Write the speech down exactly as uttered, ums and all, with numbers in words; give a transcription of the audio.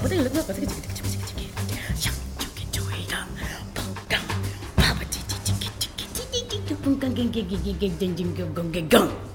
不对，那个这个这个这个这个这个这个，想就给就一样，蹦刚，爸爸叽叽叽叽叽叽叽叽叽，蹦刚刚叽叽叽叽叽叽叽，蹦刚刚。